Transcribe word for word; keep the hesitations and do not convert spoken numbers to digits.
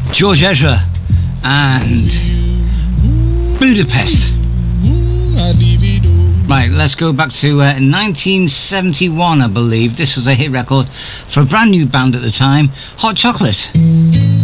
George Ezra and Budapest. Right, let's go back to uh, nineteen seventy-one, I believe. This was a hit record for a brand new band at the time, Hot Chocolate.